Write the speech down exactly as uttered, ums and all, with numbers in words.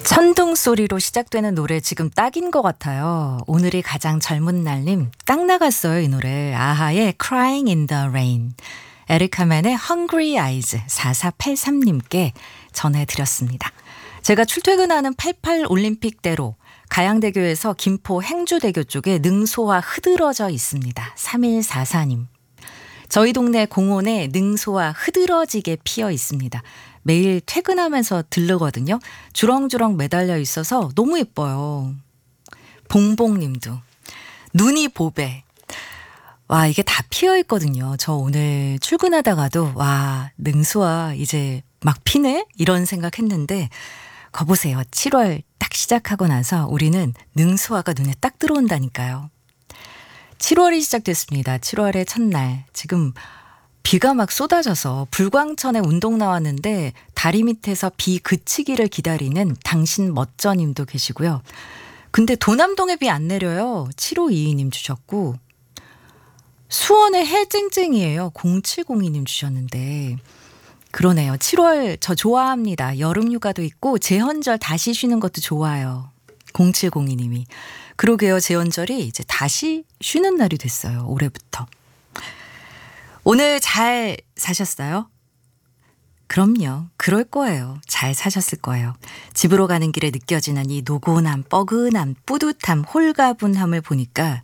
천둥 소리로 시작되는 노래 지금 딱인 것 같아요. 오늘이 가장 젊은 날님 딱 나갔어요, 이 노래. 아하의 Crying in the Rain, 에릭하맨의 Hungry Eyes 사사팔삼님께 전해드렸습니다. 제가 출퇴근하는 팔십팔 올림픽대로 가양대교에서 김포 행주대교 쪽에 능소화 흐드러져 있습니다. 삼일사사님. 저희 동네 공원에 능소화 흐드러지게 피어 있습니다. 매일 퇴근하면서 들르거든요. 주렁주렁 매달려 있어서 너무 예뻐요. 봉봉님도 눈이 보배. 와, 이게 다 피어 있거든요. 저 오늘 출근하다가도 와, 능소화 이제 막 피네? 이런 생각했는데 거보세요. 칠월 딱 시작하고 나서 우리는 능소화가 눈에 딱 들어온다니까요. 칠월이 시작됐습니다. 칠월의 첫날. 지금 비가 막 쏟아져서 불광천에 운동 나왔는데 다리 밑에서 비 그치기를 기다리는 당신 멋져님도 계시고요. 근데 도남동에 비 안 내려요. 칠오이이님 주셨고, 수원에 해 쨍쨍이에요. 공칠공이님 주셨는데, 그러네요. 칠월 저 좋아합니다. 여름휴가도 있고 제헌절 다시 쉬는 것도 좋아요. 공칠공이님이. 그러게요. 제헌절이 이제 다시 쉬는 날이 됐어요. 올해부터. 오늘 잘 사셨어요? 그럼요. 그럴 거예요. 잘 사셨을 거예요. 집으로 가는 길에 느껴지는 이 노곤함, 뻐근함, 뿌듯함, 홀가분함을 보니까